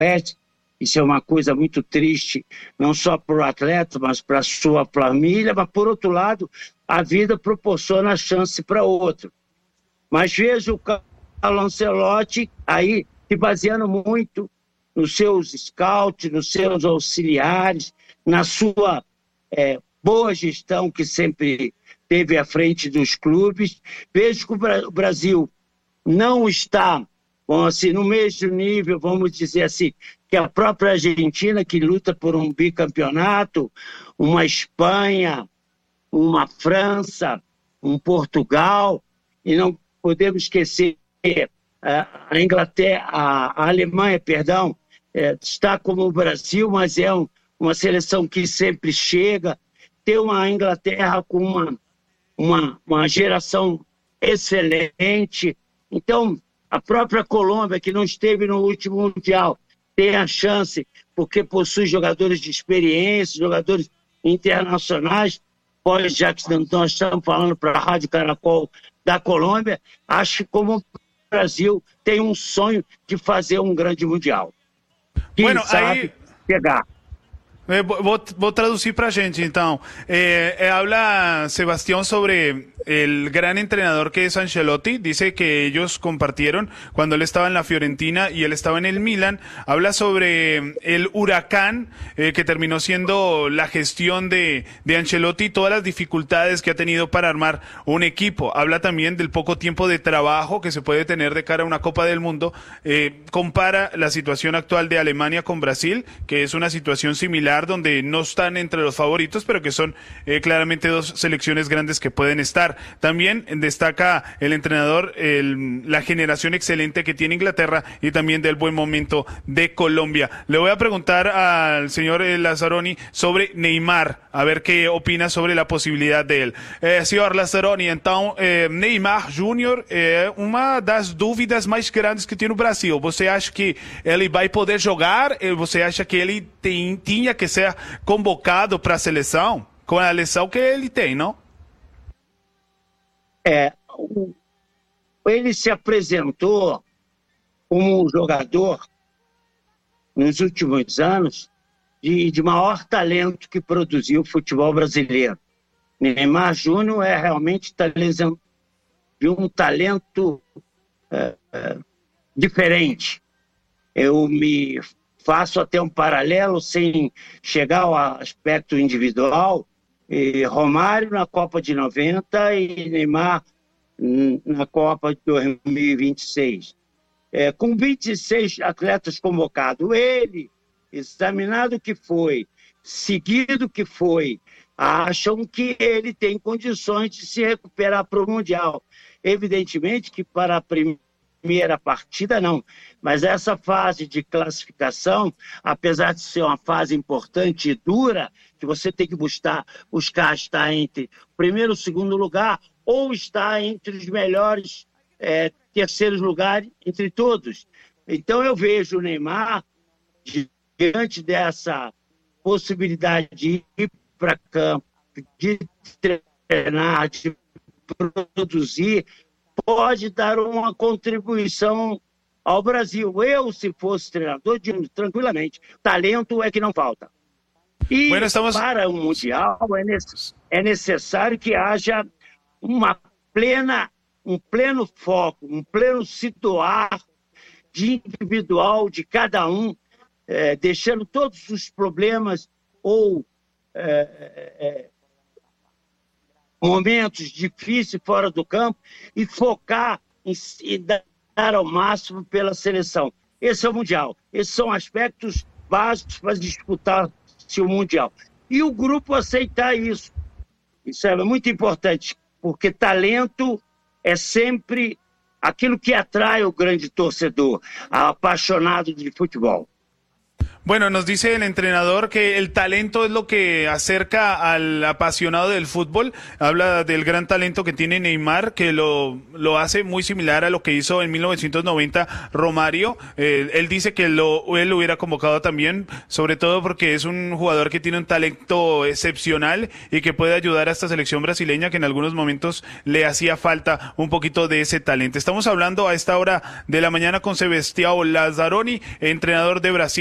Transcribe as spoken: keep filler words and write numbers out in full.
Oeste. Isso é uma coisa muito triste, não só para o atleta, mas para a sua família, mas, por outro lado, a vida proporciona chance para outro. Mas veja o Carlo Ancelotti aí se baseando muito nos seus scouts, nos seus auxiliares, na sua é, boa gestão que sempre teve à frente dos clubes. Vejo que o Brasil não está, bom, assim, no mesmo nível, vamos dizer assim, que a própria Argentina, que luta por um bicampeonato, uma Espanha, uma França, um Portugal, e não podemos esquecer a Inglaterra, a Alemanha, perdão, é, está como o Brasil, mas é um, uma seleção que sempre chega. Tem uma Inglaterra com uma, uma, uma geração excelente. Então, a própria Colômbia, que não esteve no último Mundial, tem a chance, porque possui jogadores de experiência, jogadores internacionais. Pois, já que nós estamos falando para a Rádio Caracol da Colômbia, acho que como o Brasil tem um sonho de fazer um grande Mundial. Quem bueno, sabe aí... chegar. Eh, vou, vou traduzir para a gente, então. Eh, eh, habla Sebastián sobre el gran entrenador que es Ancelotti. Dice que ellos compartieron cuando él estaba en la Fiorentina y él estaba en el Milan. Habla sobre el huracán eh, que terminó siendo la gestión de, de Ancelotti y todas las dificultades que ha tenido para armar un equipo. Habla también del poco tiempo de trabajo que se puede tener de cara a una Copa del Mundo. Eh, compara la situación actual de Alemania con Brasil, que es una situación similar, donde no están entre los favoritos, pero que son eh, claramente dos selecciones grandes que pueden estar. También destaca el entrenador el, la generación excelente que tiene Inglaterra y también del buen momento de Colombia. Le voy a preguntar al señor eh, Lazzaroni sobre Neymar, a ver qué opina sobre la posibilidad de él. Eh, senhor Lazzaroni, então, eh, Neymar Júnior é uma das dúvidas mais grandes que tem no Brasil. Você acha que ele vai poder jogar? Você acha que ele tem, tinha que ser convocado para a seleção, com a lesão que ele tem, não? É, ele se apresentou como um jogador, nos últimos anos, de, de maior talento que produziu o futebol brasileiro. Neymar Júnior é realmente de um talento é, é, diferente. Eu me faço até um paralelo, sem chegar ao aspecto individual, e Romário na Copa de noventa e Neymar na Copa de dois mil e vinte e seis. É, com vinte e seis atletas convocados, ele, examinado que foi, seguido que foi, acham que ele tem condições de se recuperar para o Mundial. Evidentemente que para a primeira partida não, mas essa fase de classificação, apesar de ser uma fase importante e dura, que você tem que buscar, buscar estar entre o primeiro e o segundo lugar, ou estar entre os melhores é, terceiros lugares, entre todos. Então eu vejo o Neymar, diante dessa possibilidade de ir para campo, de treinar, de produzir, pode dar uma contribuição ao Brasil. Eu, se fosse treinador, digo tranquilamente, talento é que não falta. E bueno, estamos... para o Mundial é, necess... é necessário que haja uma plena, um pleno foco, um pleno se doar de individual de cada um, é, deixando todos os problemas ou é, é, momentos difíceis fora do campo e focar em, e dar ao máximo pela seleção. Esse é o Mundial. Esses são aspectos básicos para disputar o Mundial. E o grupo aceitar isso. Isso é muito importante, porque talento é sempre aquilo que atrai o grande torcedor, apaixonado de futebol. Bueno, nos dice el entrenador que el talento es lo que acerca al apasionado del fútbol. Habla del gran talento que tiene Neymar, que lo, lo hace muy similar a lo que hizo en mil novecientos noventa Romario. Eh, él dice que lo, él lo hubiera convocado también, sobre todo porque es un jugador que tiene un talento excepcional y que puede ayudar a esta selección brasileña que en algunos momentos le hacía falta un poquito de ese talento. Estamos hablando a esta hora de la mañana con Sebastião Lazzaroni, entrenador de Brasil.